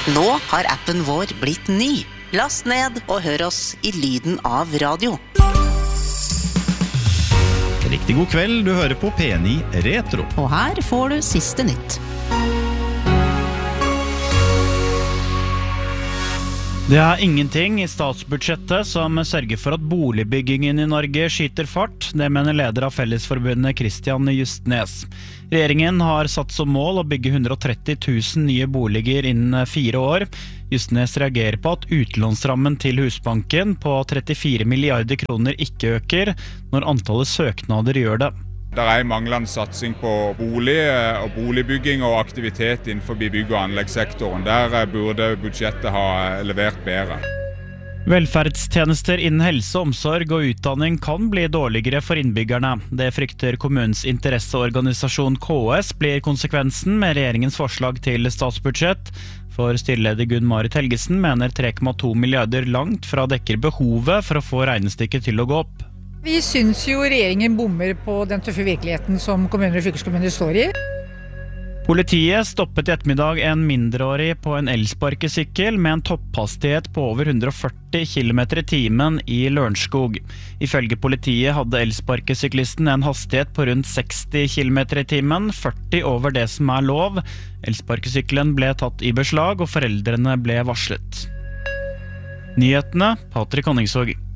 Nå har appen vår blitt ny. Last ned og hør oss i lyden av radio. Riktig god kveld, du hører på P9 Retro. Og her får du siste nytt. Det er ingenting i statsbudsjettet som sørger for at boligbyggingen i Norge skyter fart. Det mener leder av Fellesforbundet Christian Justnes. Regjeringen har satt som mål å bygge 130 000 nye boliger innen 4 år. Justnes reagerer på at utlånsrammen til Husbanken på 34 milliarder kroner ikke øker, når antallet søknader gjør det. Det er manglende satsing på bolig og boligbygging og aktivitet innenfor bygg- og anleggssektoren. Der burde budsjettet ha levert bedre. Velferdstjenester innen helse, omsorg og utdanning kan bli dårligere for innbyggerne. Det frykter kommunens interesseorganisasjon KS blir konsekvensen med regjeringens forslag til statsbudsjett. For styreleder Gunn-Marit Helgesen mener 3,2 milliarder langt fra dekker behovet for å få regnestykket til å gå opp. Vi synes jo regjeringen bommer på den tøffe virkeligheten som kommuner og fylkeskommuner står i. Politiet stoppet i ettermiddag en mindreårig på en elsparkesykkel med en topphastighet på over 140 km i timen i Lørenskog. Ifølge politiet hadde elsparkesyklisten en hastighet på rundt 60 km i timen, 40 over det som er lov. Elsparkesykkelen ble tatt i beslag og foreldrene ble varslet. Nyhetene, Patrik Honningsvåg.